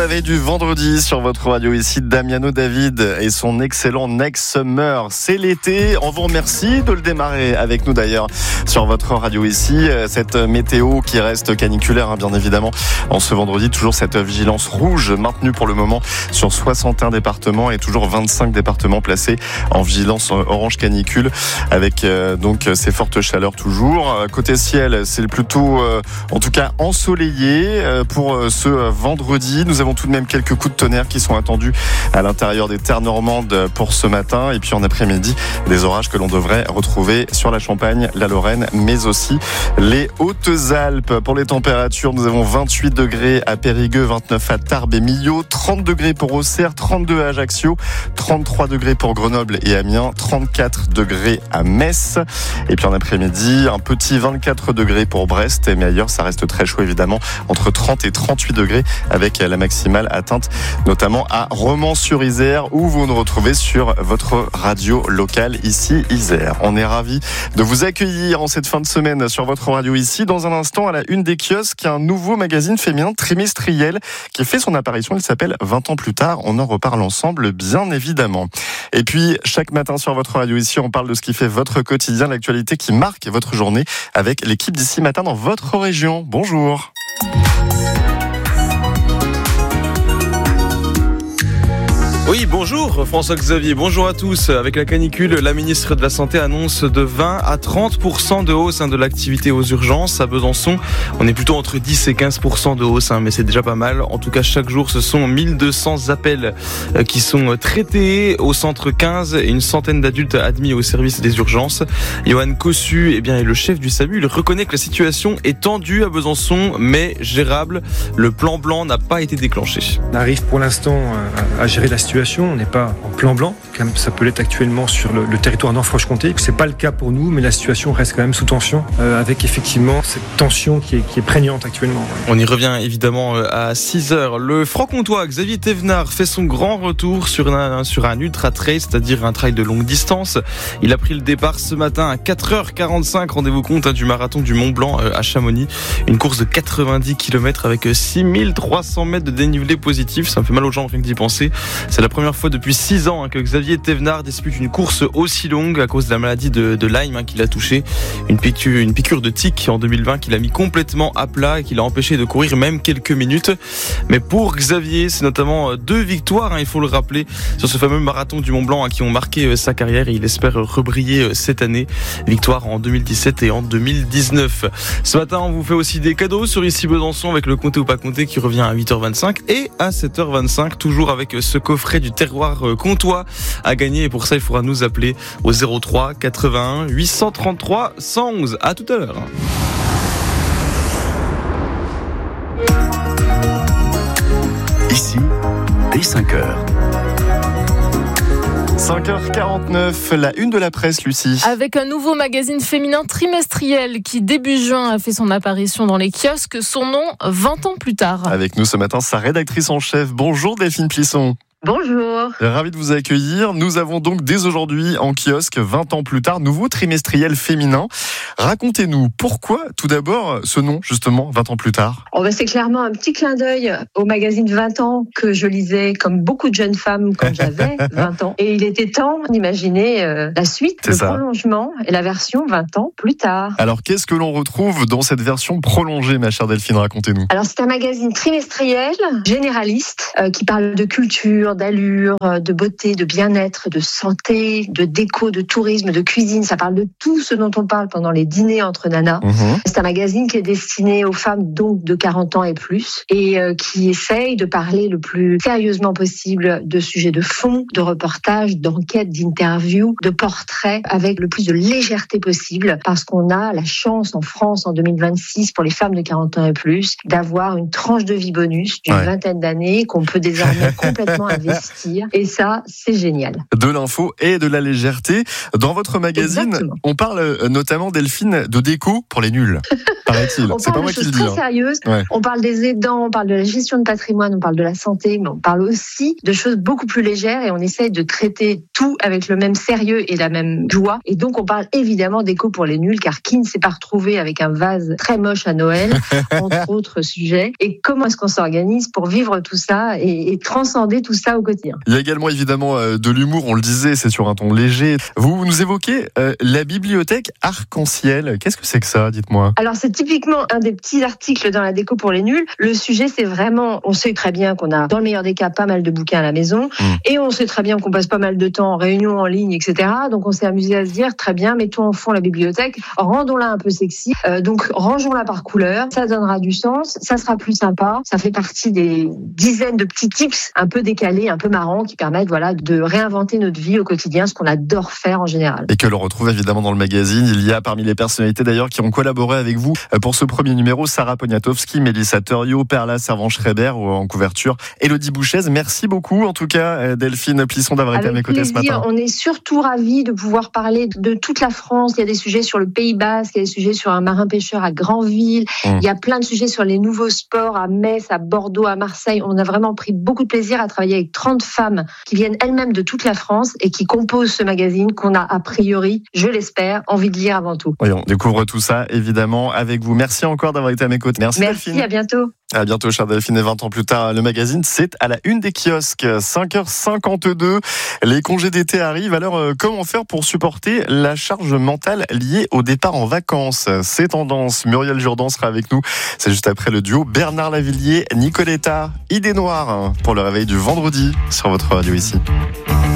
la veille du vendredi sur votre radio ici, Damiano David et son excellent Next Summer. C'est l'été, on vous remercie de le démarrer avec nous d'ailleurs sur votre radio ici. Cette météo qui reste caniculaire, bien évidemment, en ce vendredi. Toujours cette vigilance rouge maintenue pour le moment sur 61 départements et toujours 25 départements placés en vigilance orange canicule avec donc ces fortes chaleurs toujours. Côté ciel, c'est plutôt en tout cas ensoleillé pour ce vendredi. Nous avons tout de même quelques coups de tonnerre qui sont attendus à l'intérieur des terres normandes pour ce matin. Et puis en après-midi, des orages que l'on devrait retrouver sur la Champagne, la Lorraine, mais aussi les Hautes-Alpes. Pour les températures, nous avons 28 degrés à Périgueux, 29 à Tarbes et Millau, 30 degrés pour Auxerre, 32 à Ajaccio, 33 degrés pour Grenoble et Amiens, 34 degrés à Metz. Et puis en après-midi, un petit 24 degrés pour Brest. Mais ailleurs, ça reste très chaud évidemment, entre 30 et 38 degrés avec la maximale atteinte notamment à Romans-sur-Isère où vous nous retrouvez sur votre radio locale ici Isère. On est ravis de vous accueillir en cette fin de semaine sur votre radio ici. Dans un instant, à la une des kiosques, un nouveau magazine féminin trimestriel qui fait son apparition. Il s'appelle 20 ans plus tard. On en reparle ensemble, bien évidemment. Et puis, chaque matin sur votre radio ici, on parle de ce qui fait votre quotidien, l'actualité qui marque votre journée avec l'équipe d'ici matin dans votre région. Bonjour. Oui, bonjour François-Xavier, bonjour à tous. Avec la canicule, la ministre de la Santé annonce de 20 à 30% de hausse de l'activité aux urgences. À Besançon, on est plutôt entre 10 et 15% de hausse, mais c'est déjà pas mal. En tout cas, chaque jour, ce sont 1200 appels qui sont traités au centre 15 et une centaine d'adultes admis au service des urgences. Johan Cossu est le chef du SAMU. Il reconnaît que la situation est tendue à Besançon, mais gérable. Le plan blanc n'a pas été déclenché. On arrive pour l'instant à gérer la situation. On n'est pas en plan blanc, comme ça peut l'être actuellement sur le territoire Nord-Franche-Comté. C'est pas le cas pour nous, mais la situation reste quand même sous tension, avec effectivement cette tension qui est prégnante actuellement. On y revient évidemment à 6h. Le franc-comtois Xavier Thévenard fait son grand retour sur un ultra-trail, c'est-à-dire un trail de longue distance. Il a pris le départ ce matin à 4h45, rendez-vous compte du marathon du Mont-Blanc à Chamonix. Une course de 90 km avec 6300 mètres de dénivelé positif. Ça me fait mal aux jambes rien que d'y penser. C'est la première fois depuis 6 ans que Xavier Thévenard dispute une course aussi longue à cause de la maladie de Lyme qui l'a touché. Une piqûre de tique en 2020 qui l'a mis complètement à plat et qui l'a empêché de courir même quelques minutes. Mais pour Xavier, c'est notamment 2 victoires, il faut le rappeler, sur ce fameux marathon du Mont-Blanc qui ont marqué sa carrière et il espère rebriller cette année. Victoire en 2017 et en 2019. Ce matin, on vous fait aussi des cadeaux sur Ici Besançon avec le Comté ou pas Comté qui revient à 8h25 et à 7h25, toujours avec ce coffret du terroir comtois à gagner. Et pour ça, il faudra nous appeler au 03 81 833 111. À tout à l'heure. Ici, dès 5h. 5h49, la une de la presse, Lucie. Avec un nouveau magazine féminin trimestriel qui, début juin, a fait son apparition dans les kiosques. Son nom, 20 ans plus tard. Avec nous ce matin, sa rédactrice en chef. Bonjour Delphine Plisson. Bonjour. Ravi de vous accueillir. Nous avons donc dès aujourd'hui en kiosque 20 ans plus tard, nouveau trimestriel féminin. Racontez-nous pourquoi tout d'abord ce nom justement 20 ans plus tard. C'est clairement un petit clin d'œil au magazine 20 ans que je lisais comme beaucoup de jeunes femmes quand j'avais 20 ans. Et il était temps d'imaginer la suite, prolongement et la version 20 ans plus tard. Alors qu'est-ce que l'on retrouve dans cette version prolongée, ma chère Delphine, racontez-nous. Alors c'est un magazine trimestriel, généraliste, qui parle de culture, d'allure, de beauté, de bien-être, de santé, de déco, de tourisme, de cuisine. Ça parle de tout ce dont on parle pendant les dîners entre nanas. C'est un magazine qui est destiné aux femmes donc de 40 ans et plus et qui essaye de parler le plus sérieusement possible de sujets de fond, de reportages, d'enquêtes, d'interviews, de portraits avec le plus de légèreté possible parce qu'on a la chance en France en 2026 pour les femmes de 40 ans et plus d'avoir une tranche de vie bonus d'une vingtaine d'années qu'on peut désormais complètement investir. Et ça, c'est génial. De l'info et de la légèreté. Dans votre magazine, Exactement. on parle notamment, Delphine, de déco pour les nuls, paraît-il. On C'est pas parle moi de qui le choses dis. très sérieuses. Ouais. On parle des aidants, on parle de la gestion de patrimoine, on parle de la santé, mais on parle aussi de choses beaucoup plus légères et on essaye de traiter tout avec le même sérieux et la même joie. Et donc, on parle évidemment d'éco pour les nuls, car qui ne s'est pas retrouvé avec un vase très moche à Noël, entre autres sujets. Et comment est-ce qu'on s'organise pour vivre tout ça et transcender tout ça au quotidien? Il y a également évidemment de l'humour, on le disait, c'est sur un ton léger. Vous nous évoquez la bibliothèque arc-en-ciel. Qu'est-ce que c'est que ça, dites-moi? Alors, c'est typiquement un des petits articles dans la déco pour les nuls. Le sujet, c'est vraiment, on sait très bien qu'on a, dans le meilleur des cas, pas mal de bouquins à la maison. Et on sait très bien qu'on passe pas mal de temps en réunion, en ligne, etc. Donc, on s'est amusé à se dire, très bien, mettons en fond la bibliothèque, rendons-la un peu sexy. Donc, rangeons-la par couleur. Ça donnera du sens. Ça sera plus sympa. Ça fait partie des dizaines de petits tips un peu décalés, un peu marrants, qui permettent, voilà, de réinventer notre vie au quotidien, ce qu'on adore faire en général. Et que l'on retrouve évidemment dans le magazine. Il y a parmi les personnalités d'ailleurs qui ont collaboré avec vous pour ce premier numéro, Sarah Poniatowski, Mélissa Thuriot, Perla Servan-Schreiber ou en couverture, Élodie Bouchez. Merci beaucoup en tout cas, Delphine Plisson, d'avoir été à mes côtés ce matin. On est surtout ravis de pouvoir parler de toute la France. Il y a des sujets sur le Pays Basque, il y a des sujets sur un marin-pêcheur à Granville. Il y a plein de sujets sur les nouveaux sports à Metz, à Bordeaux, à Marseille. On a vraiment pris beaucoup de plaisir à travailler avec 30 femmes qui viennent elles-mêmes de toute la France et qui composent ce magazine qu'on a a priori, je l'espère, envie de lire avant tout. Oui, on découvre tout ça évidemment avec vous. Merci encore d'avoir été à mes côtés. Merci Delphine. À bientôt. À bientôt, chère Delphine. Et 20 ans plus tard, le magazine, c'est à la une des kiosques. 5h52. Les congés d'été arrivent. Alors, comment faire pour supporter la charge mentale liée au départ en vacances? C'est tendance. Muriel Jourdan sera avec nous. C'est juste après le duo Bernard Lavilliers, Nicoletta, Idée Noire pour le réveil du vendredi sur votre radio ici.